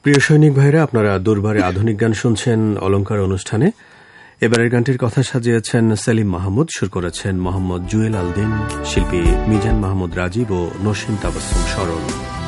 প্রিয় সৈনিক ভাইরা, আপনারা দুর্বারে আধুনিক গান শুনছেন অলংকার অনুষ্ঠানে। এবারের গানটির কথা সাজিয়েছেন সেলিম মাহমুদ, সুর করেছেন মোহাম্মদ জুয়েল আলদিন, শিল্পী মিজান মাহমুদ রাজীব ও নসীম তাবাসসুম সরল।